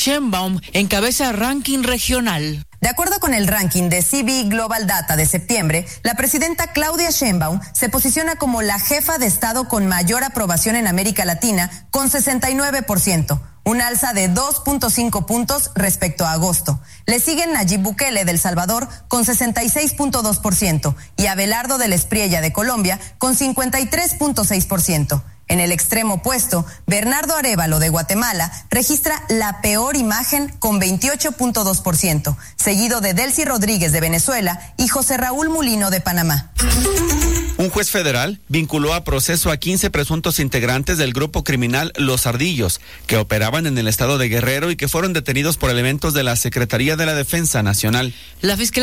Sheinbaum encabeza el ranking regional. De acuerdo con el ranking de CB Global Data de septiembre, la presidenta Claudia Sheinbaum se posiciona como la jefa de Estado con mayor aprobación en América Latina, con 69%, un alza de 2.5 puntos respecto a agosto. Le siguen Nayib Bukele de El Salvador con 66.2% y Abelardo del Espriella de Colombia con 53.6%. En el extremo opuesto, Bernardo Arévalo de Guatemala registra la peor imagen con 28.2%, seguido de Delcy Rodríguez de Venezuela y José Raúl Mulino de Panamá. Un juez federal vinculó a proceso a 15 presuntos integrantes del grupo criminal Los Ardillos, que operaban en el estado de Guerrero y que fueron detenidos por elementos de la Secretaría de la Defensa Nacional. La Fiscalía